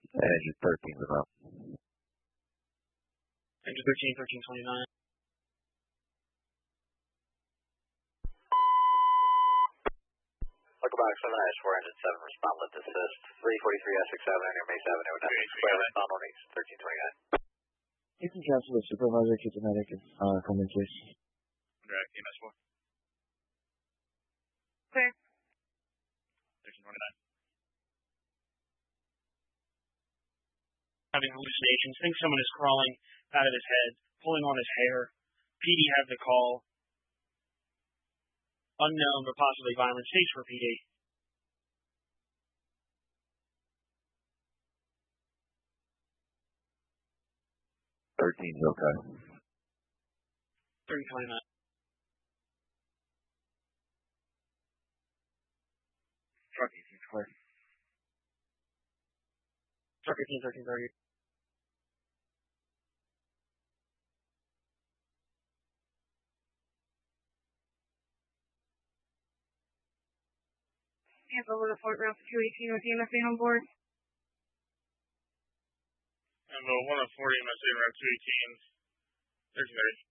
Engine 13 is up. Engine 13, 1329. Local box 7-4, engine 7, respond, lift assist. 343 Essex Avenue near Mesa Avenue, square left on northeast, 1329. You can cancel the supervisor, keep the medic, and come in, please. Direct, EMS 4. Clear. 1329. Having hallucinations, thinks someone is crawling out of his head, pulling on his hair. PD has the call. Unknown but possibly violent. Stage for PD. Thirteen's okay. 1329. Truck 18's clear. Truck 18, 1330. Cancel the report route 218 with EMSA on board. And 140 EMSA route 218, 1330.